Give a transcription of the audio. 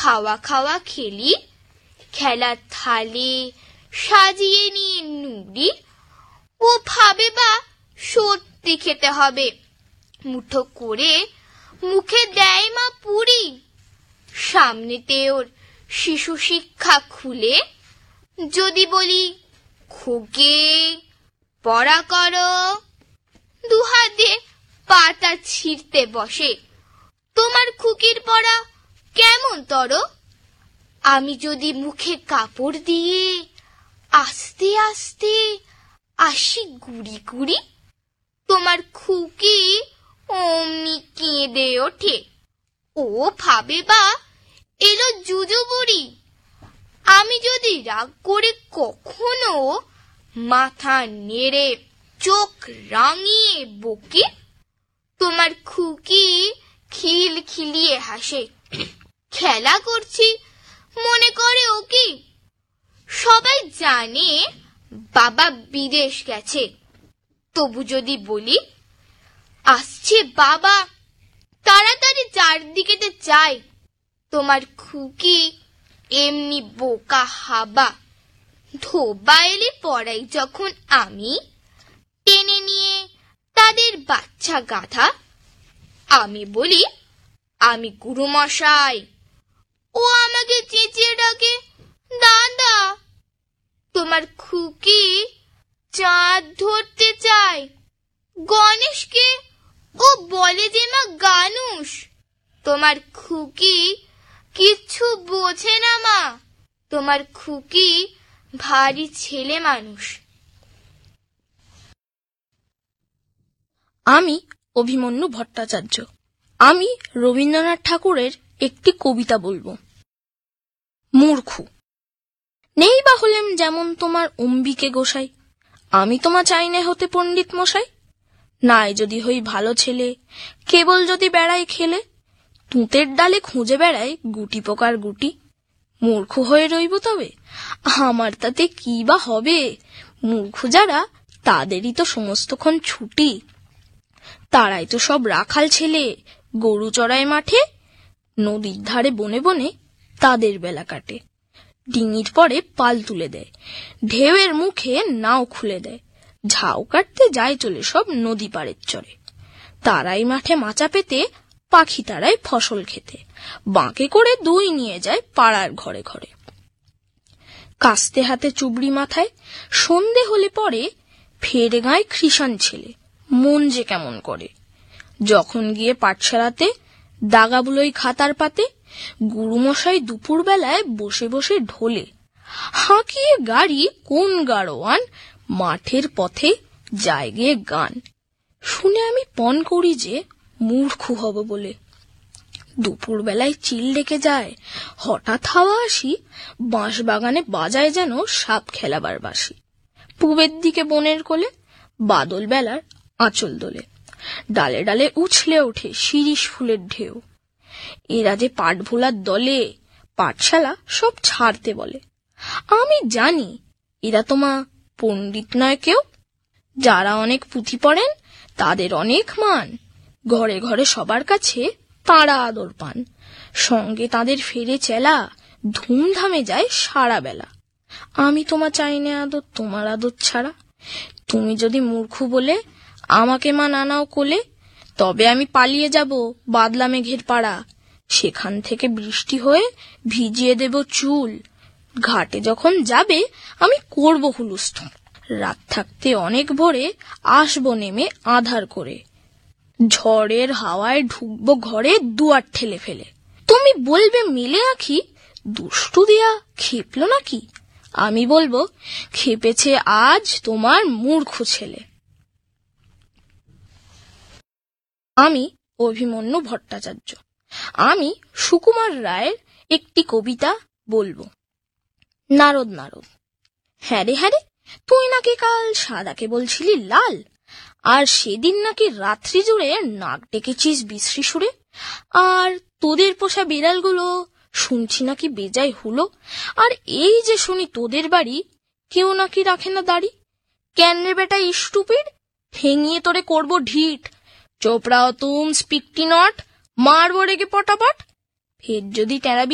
খাওয়া খাওয়া খেলি, খেলার থালে সাজিয়ে নিয়ে নুড়ি, ও ভাবে বা সত্যি খেতে হবে, মুঠো করে মুখে দেয় মা পুরি। সামনেতে ওর শিশু শিক্ষা খুলে যদি বলি খোকে পড়া করো, দুহাতে পাতা ছিঁড়তে বসে, তোমার খুকির পড়া কেমন তর? আমি যদি মুখে কাপড় দিয়ে আস্তে আস্তে আসি গুড়ি গুড়ি, তোমার খুকি অমনি কেঁদে ওঠে, ও ভাবে বা এলো জুজু বুড়ি। আমি যদি রাগ করে কখনো মাথা নেড়ে চোখ রাঙিয়ে বকি, তোমার খুকি খিলখিলিয়ে হাসে, খেলা করছি মনে করে ও কি। সবাই জানে বাবা বিদেশ গেছে, তবু যদি বলি আসছে বাবা, তাড়াতাড়ি চারদিকেতে চাই, তোমার খুকি এমনি বোকা হাবা। ধোবা এলে পড়াই যখন আমি, টেনে নিয়ে তাদের বাচ্চা গাধা, আমি বলি আমি গুরুমশাই, ও আমাকে চেঁচিয়ে ডাকে দাদা। তোমার খুকি চাঁদ ধরতে চায়, গণেশকে ও বলে যে মা গানুষ। তোমার খুকি কিচ্ছু বোঝে না মা, তোমার খুকি ভারী ছেলে মানুষ। আমি অভিমন্যু ভট্টাচার্য। আমি রবীন্দ্রনাথ ঠাকুরের একটি কবিতা বলবো। মূর্খু। নেই বা হলেম যেমন তোমার অম্বিকে গোসাই, আমি তোমা চাই না হতে পণ্ডিত মশাই। নাই যদি হই ভালো ছেলে, কেবল যদি বেড়াই খেলে, তুঁতের ডালে খুঁজে বেড়াই গুটি পোকার গুটি। মূর্খ হয়ে রইব তবে, আমার তাতে কি বা হবে? মূর্খ যারা তাদেরই তো সমস্তক্ষণ ছুটি। তারাই তো সব রাখাল ছেলে, গরু চড়ায় মাঠে, নদীর ধারে বনে বনে তাদের বেলা কাটে। ডিঙির পরে পাল তুলে দেয়, ঢেউয়ের মুখে নাও খুলে দেয়, ঝাউ কাটতে যায় চলে সব নদী পাড়ের চরে। তারাই মাঠে মাচা পেতে, পাখি তারাই ফসল খেতে, বাঁকে করে দই নিয়ে যায় পাড়ার ঘরে ঘরে। কাস্তে হাতে চুবড়ি মাথায়, সন্ধে হলে পরে ফের গায় খ্রিসান ছেলে, মন যে কেমন করে। যখন গিয়ে পাঠশালাতে দাগাবুলোই খাতার পাতে, গুরুমশাই দুপুর বেলায় বসে বসে ঢোলে, হাঁকিয়ে গাড়ি কোন গাড়োয়ান, মাঠের পথে যায় গিয়ে গান। শুনে আমি পণ করি যে মূর্খ হব বলে। দুপুর বেলায় চিল ডেকে যায়, হঠাৎ হাওয়া আসি, বাঁশ বাগানে বাজায় যেন সাপ খেলাবার বাঁশি। পূবের দিকে বনের কোলে বাদল বেলার আঁচল দোলে, ডালে ডালে উছলে ওঠে শিরিষ ফুলের ঢেউ। এরা যে পাঠ ভোলার দলে, পাঠশালা সব ছাড়তে বলে। আমি জানি এরা তোমা পণ্ডিত নয় কেউ, যারা অনেক পুঁথি পড়েন তাদের অনেক মান, ঘরে ঘরে সবার কাছে তাঁরা আদর পান। সঙ্গে তাদের ফেরে চেলা, ধুমধামে যায় সারা বেলা। আমি তোমা চাই না আদর তোমার আদর ছাড়া। তুমি যদি মূর্খ বলে আমাকে মা নানাও কোলে, তবে আমি পালিয়ে যাব বাদলা মেঘের পাড়া। সেখান থেকে বৃষ্টি হয়ে ভিজিয়ে দেব চুল। ঘাটে যখন যাবে আমি করব হুলুস্থুল। রাত থাকতে অনেক ভোরে আসবো নেমে আধার করে, ঝড়ের হাওয়ায় ঢুকবো ঘরে দুয়ার ঠেলে ফেলে। তুমি বলবে মেলে আঁখি, দুষ্টু দিয়া খেপলো নাকি? আমি বলবো খেপেছে আজ তোমার মূর্খ ছেলে। আমি অভিমন্যু ভট্টাচার্য। আমি সুকুমার রায়ের একটি কবিতা বলবো। নারদ নারদ। হ্যাঁ রে, তুই নাকি কাল সাদাকে বলছিলি লাল, আর সেদিন নাকি রাত্রি জুড়ে নাক ডেকেছিস বিশ্রী সুরে, আর তোদের পোষা বিড়ালগুলো শুনছি নাকি বেজায় হুলো, আর এই যে শুনি তোদের বাড়ি কেউ নাকি রাখে না দাড়ি। কেন রে বেটা স্টুপিড, ঠেঙিয়ে তোরে করবো ঢিট, চোপড়াও তুম স্পিকটি নট, মারবো রেগে পটাপট। ফের যদি টেরাবি